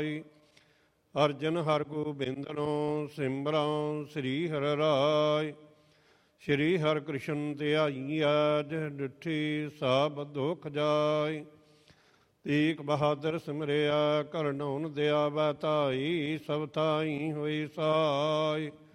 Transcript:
ਪਾਈ। ਅਰਜਨ ਹਰ ਗੋਬਿੰਦਨੋ ਸਿਮਰਾਂ ਸ੍ਰੀ ਹਰਿ ਰਾਇ। ਸ਼੍ਰੀ ਹਰਿ ਕ੍ਰਿਸ਼ਨ ਧਿਆਈਐ ਜਿਹ ਡਿਠੀ ਸਭ ਦੁਖ ਜਾਇ। ਤੀਕ ਬਹਾਦਰ ਸਿਮਰਿਆ ਕਰਨਉਨ ਦਿਆ ਬਤਾਈ। ਸਭ ਥਾਈ ਹੋਈ ਸਾਈ।